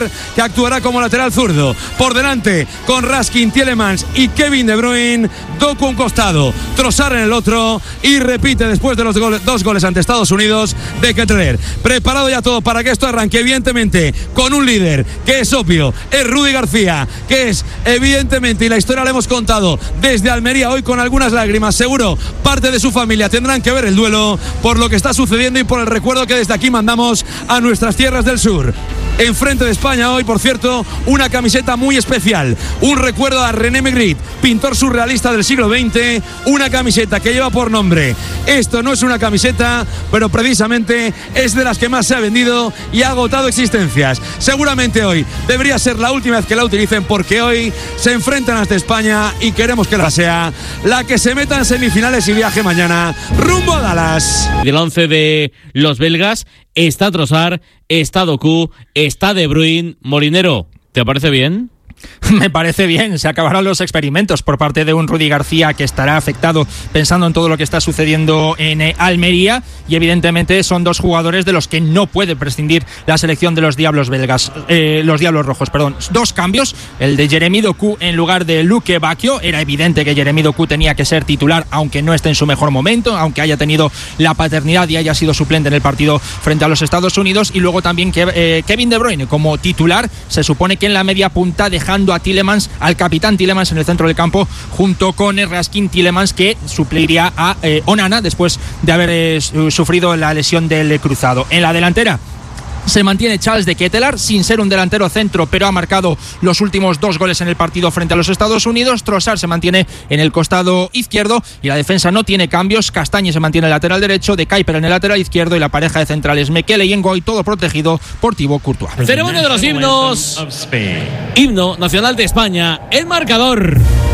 Trossard, que actuará como lateral zurdo. Por delante, con Raskin, Tielemans y Kevin De Bruyne. Doku un costado, Trossard en el otro. Y repite después de los dos goles ante Estados Unidos de Ketteler. Preparado ya todo para que esto arranque, evidentemente, con un líder que es obvio, es Rudy García, que es evidentemente, y la historia la hemos contado desde Almería hoy con algunas lágrimas, seguro parte de su familia tendrán que ver el duelo por lo que está sucediendo y por el recuerdo que desde aquí mandamos a nuestras tierras del sur. Enfrente de España hoy, por cierto, una camiseta muy especial, un recuerdo a René Magritte, pintor surrealista del siglo XX, una camiseta que lleva por nombre Esto no es una camiseta, pero precisamente es de las que más se ha vendido y ha agotado existencias. Seguramente hoy debería ser la última vez que la utilicen, porque hoy se enfrentan ante España y queremos que la sea la que se meta en semifinales y viaje mañana rumbo a Dallas. Del 11 de los belgas está Trossard, está Doku, está De Bruyne. Molinero, ¿te parece bien? Me parece bien, se acabarán los experimentos por parte de un Rudy García que estará afectado pensando en todo lo que está sucediendo en Almería, y evidentemente son dos jugadores de los que no puede prescindir la selección de los Diablos belgas, los Diablos Rojos, perdón. Dos cambios, el de Jeremy Doku en lugar de Luke Bacchio. Era evidente que Jeremy Doku tenía que ser titular, aunque no esté en su mejor momento, aunque haya tenido la paternidad y haya sido suplente en el partido frente a los Estados Unidos. Y luego también Kevin De Bruyne como titular. Se supone que en la media punta, dejando a Tielemans, al capitán Tielemans en el centro del campo, junto con Raskin Tielemans, que supliría a Onana después de haber sufrido la lesión del cruzado. En la delantera se mantiene Charles de Ketelaere, sin ser un delantero centro, pero ha marcado los últimos 2 goles en el partido frente a los Estados Unidos. Trossard se mantiene en el costado izquierdo y la defensa no tiene cambios. Castañe se mantiene en el lateral derecho, De Kuyper en el lateral izquierdo, y la pareja de centrales Mekele y Ngoy, todo protegido por Thibaut Courtois. Ceremonia de los himnos. Himno nacional de España. El marcador.